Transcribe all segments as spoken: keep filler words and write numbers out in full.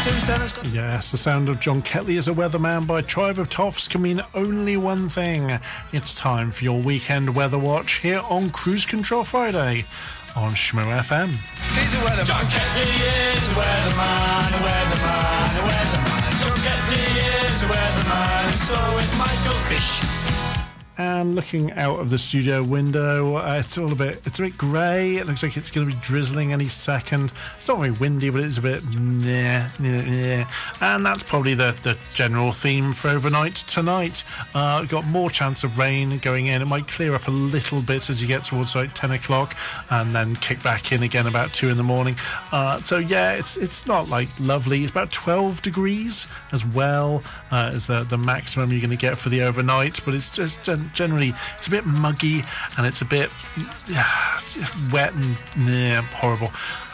Yes, the sound of John Ketley as a weatherman by Tribe of Toffs can mean only one thing. It's time for your weekend weather watch here on Cruise Control Friday on Shmoo F M. He's a weatherman. John Ketley is a weatherman, a weatherman, a weatherman. John Ketley is a weatherman, and so is Michael Fish. And looking out of the studio window, uh, it's all a bit, it's a bit grey. It looks like it's going to be drizzling any second. It's not very windy, but it's a bit nah, nah, nah. And that's probably the, the general theme for overnight tonight. Uh, got more chance of rain going in. It might clear up a little bit as you get towards like ten o'clock and then kick back in again about two in the morning. Uh, so yeah, it's it's not like lovely. It's about twelve degrees as well uh, as the, the maximum you're going to get for the overnight, but it's just uh, generally it's a bit muggy and it's a bit uh, wet and nah, horrible.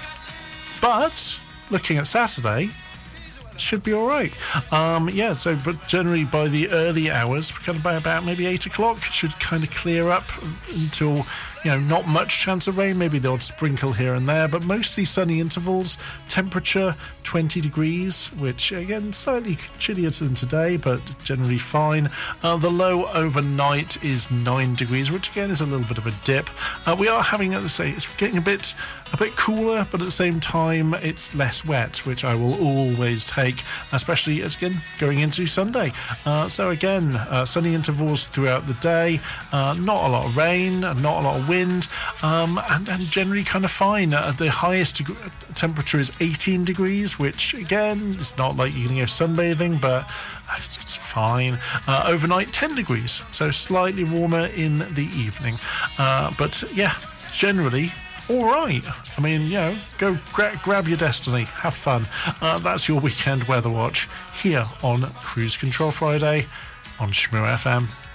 But looking at Saturday, it should be all right. Um, yeah, so but generally by the early hours, kind of by about maybe eight o'clock, it should kind of clear up until, you know, not much chance of rain, maybe the odd sprinkle here and there, but mostly sunny intervals. Temperature twenty degrees, which again slightly chillier than today, but generally fine. Uh, the low overnight is nine degrees, which again is a little bit of a dip. Uh, we are having, as I say, it's getting a bit a bit cooler, but at the same time it's less wet, which I will always take, especially as again going into Sunday. Uh, so again, uh, sunny intervals throughout the day, uh, not a lot of rain, not a lot of wind, um, and, and generally kind of fine. Uh, the highest deg- temperature is eighteen degrees, which again it's not like you're going to go sunbathing, but it's fine. Uh, overnight ten degrees, so slightly warmer in the evening, uh, but yeah, generally all right. I mean, you know, go gra- grab your destiny, have fun. Uh, that's your weekend weather watch here on Cruise Control Friday on Shmoo F M.